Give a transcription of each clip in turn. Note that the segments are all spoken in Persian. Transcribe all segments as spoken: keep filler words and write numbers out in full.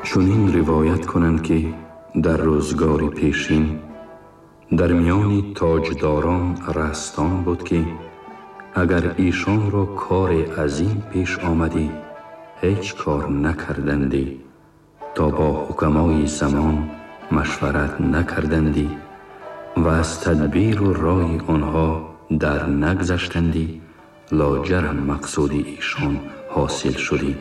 چنین روایت کنند که در روزگار پیشین در میان تاجداران رستان بود که اگر ایشان را کار عظیم پیش آمدی هیچ کار نکردندی تا با حکمای زمان مشورت نکردندی و از تدبیر و رای آنها در نگذشتندی لاجرم مقصود ایشان حاصل شدی.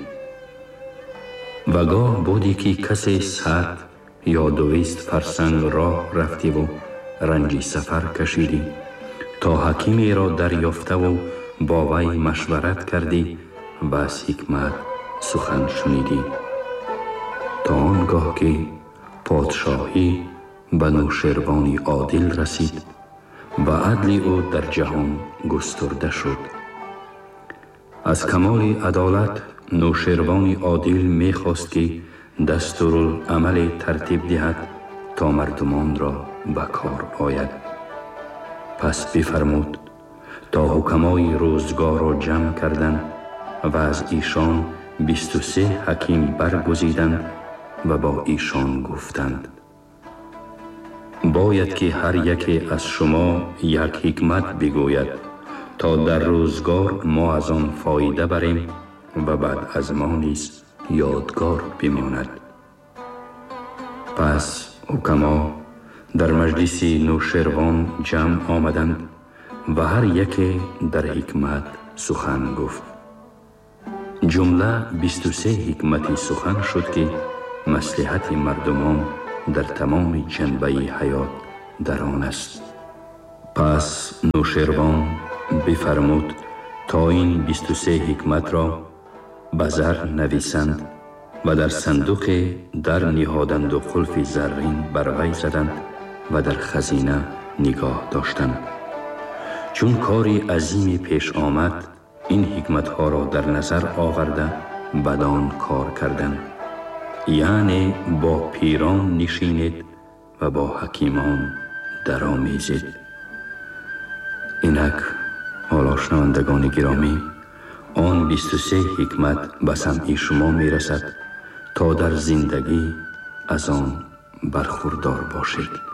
و گاه بودی که کسی صد یا دویست فرسنگ راه رفتی و رنجی سفر کشیدی تا حکیمی را دریافته و با وی مشورت کردی و از حکمت سخن شنیدی تا آنگاه که پادشاهی به نوشروانی عادل رسید و عدل او در جهان گسترده شد. از کمال عدالت نوشروانی عادل می خواست که دستورالعمل ترتیب دهد تا مردمان را به کار آید. پس بفرمود تا حکمای روزگار را جمع کردند و از ایشان بیست و سه حکیم برگزیدند و با ایشان گفتند باید که هر یکی از شما یک حکمت بگوید تا در روزگار ما از آن فایده بریم و بعد از ما نیز یادگار بماند. پس حکما در مجلس نوشروان جمع آمدند و هر یکی در حکمت سخن گفت. جمله بیست و سه حکمتی سخن شد که مصلحت مردمان در تمام جنبه حیات در آن است. پس نوشروان بفرمود تا این بیست و سه حکمت را به زر نویسند و در صندوق در نهادند و قلف زرین بر وی زدند و در خزینه نگاه داشتند. چون کاری عظیمی پیش آمد این حکمت ها را در نظر آورده بدان کار کردند، یعنی با پیران نشینید و با حکیمان درآمیزید. اینک حالا شنوندگان گرامی آن بیست و سه حکمت به سمع شما می رسد تا در زندگی از آن برخوردار باشید.